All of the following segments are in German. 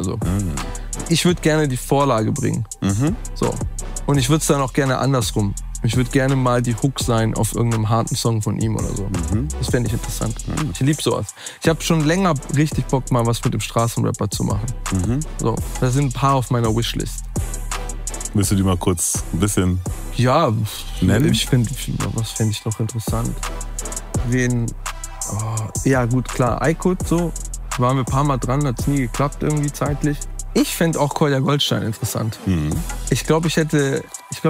so. Ich würde gerne die Vorlage bringen. So. Und ich würde es dann auch gerne andersrum. Ich würde gerne mal die Hook sein auf irgendeinem harten Song von ihm oder so. Das fände ich interessant. Ich liebe sowas. Ich habe schon länger richtig Bock, mal was mit dem Straßenrapper zu machen. So, da sind ein paar auf meiner Wishlist. Willst du die mal kurz ein bisschen nennen? Was fände ich noch interessant? Ja gut, klar, Aykut so. Waren wir ein paar Mal dran, hat es nie geklappt irgendwie zeitlich. Ich fände auch Kolja Goldstein interessant. Ich glaube, ich würde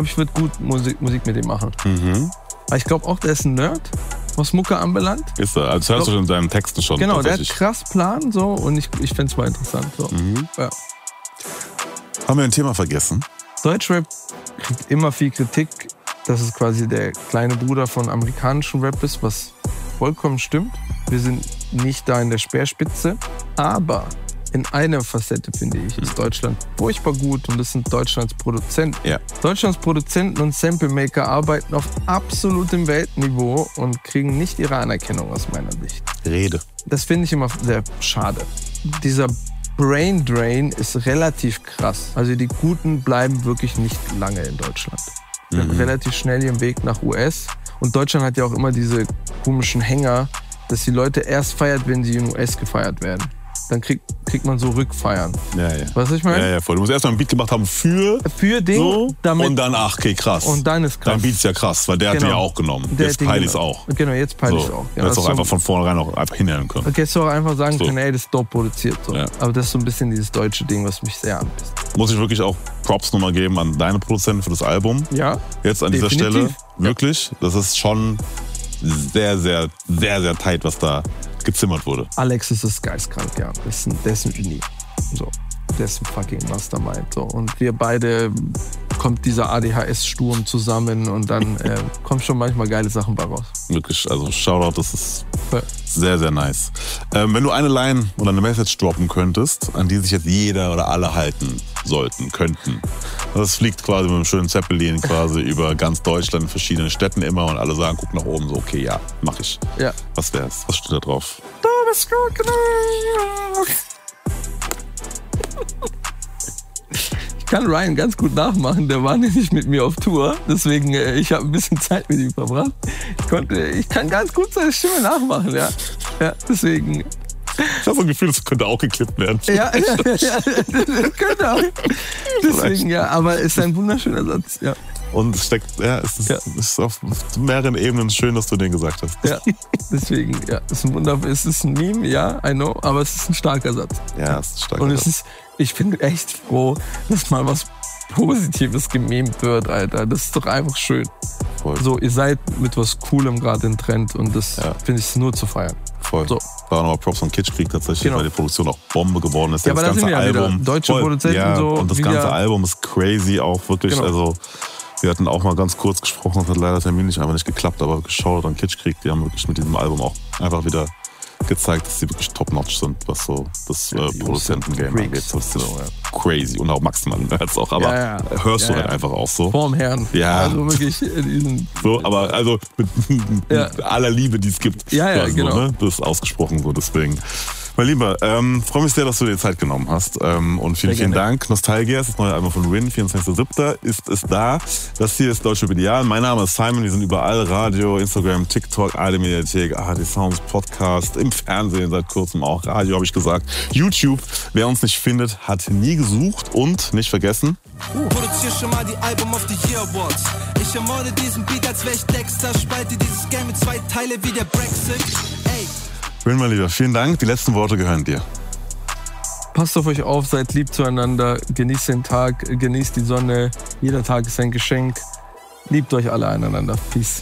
gut Musik mit ihm machen. Aber ich glaube auch, der ist ein Nerd, was Mucke anbelangt. Ist er, also hörst du schon in deinen Texten schon. Genau, der hat krass Plan so und ich fände es mal interessant. So. Ja. Haben wir ein Thema vergessen? Deutschrap kriegt immer viel Kritik, dass es quasi der kleine Bruder von amerikanischen Rap ist, was vollkommen stimmt. Wir sind nicht da in der Speerspitze, aber in einer Facette, finde ich, ist Deutschland furchtbar gut und das sind Deutschlands Produzenten. Ja. Deutschlands Produzenten und Samplemaker arbeiten auf absolutem Weltniveau und kriegen nicht ihre Anerkennung aus meiner Sicht. Rede. Das finde ich immer sehr schade. Dieser Brain Drain ist relativ krass. Also die Guten bleiben wirklich nicht lange in Deutschland. Sind relativ schnell ihren Weg nach US. Und Deutschland hat ja auch immer diese komischen Hänger, dass die Leute erst feiert, wenn sie in US gefeiert werden. Dann kriegt man so Rückfeiern. Ja. Weißt du, was ich meine? Ja, voll. Du musst erst mal ein Beat gemacht haben für den, so, damit, und dann, okay, krass. Und dann ist krass. Dein Beat ist ja krass, weil der hat den ja auch genommen. Jetzt peile ich es auch. Genau, jetzt peile ich es auch. Du hättest auch einfach von vornherein auch einfach hinhören können. Okay, hättest du auch einfach sagen können, ey, das ist dope produziert. So. Ja. Aber das ist so ein bisschen dieses deutsche Ding, was mich sehr anpisst. Muss ich wirklich auch Props nochmal geben an deine Produzenten für das Album. Ja. Jetzt an dieser Stelle. Wirklich. Das ist schon sehr, sehr, sehr, sehr tight, was da gezimmert wurde. Alex ist geistkrank, ja. Der ist ein Genie. So. Der ist ein fucking Mastermind. So. Und wir beide kommt dieser ADHS-Sturm zusammen und dann kommen schon manchmal geile Sachen bei raus. Wirklich, also Shoutout, das ist sehr, sehr nice. Wenn du eine Line oder eine Message droppen könntest, an die sich jetzt jeder oder alle halten könnten. Das fliegt quasi mit einem schönen Zeppelin quasi über ganz Deutschland in verschiedenen Städten immer und alle sagen, guck nach oben, so okay, ja, mach ich. Ja. Was wär's? Was steht da drauf? Du bist gut genug. Ich kann Ryan ganz gut nachmachen, der war nämlich mit mir auf Tour, deswegen ich habe ein bisschen Zeit mit ihm verbracht. Ich kann ganz gut seine Stimme nachmachen, ja deswegen. Ich habe so ein Gefühl, das könnte auch geklippt werden. Ja, das könnte auch. Deswegen, ja, aber es ist ein wunderschöner Satz, ja. Und es steckt, es ist auf mehreren Ebenen schön, dass du den gesagt hast. Ja, deswegen, es ist ein Meme, ja, I know, aber es ist ein starker Satz. Ja, es ist ein starker Und Satz. Ich bin echt froh, dass mal was Positives gememt wird, Alter. Das ist doch einfach schön. Voll. So, ihr seid mit was Coolem gerade im Trend und das finde ich nur zu feiern. Voll. So. War nochmal Props von Kitschkrieg tatsächlich, weil die Produktion auch Bombe geworden ist. Ja, aber das ganze Album. Deutsche Produzenten so. Und das ganze Album ist crazy auch wirklich. Genau. Also, wir hatten auch mal ganz kurz gesprochen, das hat leider terminlich einfach nicht geklappt, aber geschaut an Kitschkrieg, die haben wirklich mit diesem Album auch einfach wieder gezeigt, dass sie wirklich top-notch sind, was so das Produzenten-Game angeht. Das ist crazy und auch maximal Nerds auch, aber hörst du halt einfach auch so. Vorm Herrn. Ja. Also wirklich so, aber also mit aller Liebe, die es gibt. Ja, genau. So, ne? Das ist ausgesprochen so, deswegen. Mein Lieber, freue mich sehr, dass du dir Zeit genommen hast. Und vielen Dank. Nostalgia ist das neue Album von Rin, 24.07. ist es da. Das hier ist Deutsche Ideal. Mein Name ist Simon, wir sind überall. Radio, Instagram, TikTok, ARD Mediathek, ARD Sounds, Podcast, im Fernsehen seit kurzem auch. Radio habe ich gesagt. YouTube, wer uns nicht findet, hat nie gesucht. Und nicht vergessen. Produzier schon mal die Album of the Year Awards. Ich ermorde diesen Beat, als wär ich Dexter. Spalte dieses Game in 2 Teile wie der Brexit. Ey. Rin, mein Lieber, vielen Dank. Die letzten Worte gehören dir. Passt auf euch auf, seid lieb zueinander, genießt den Tag, genießt die Sonne. Jeder Tag ist ein Geschenk. Liebt euch alle einander. Peace.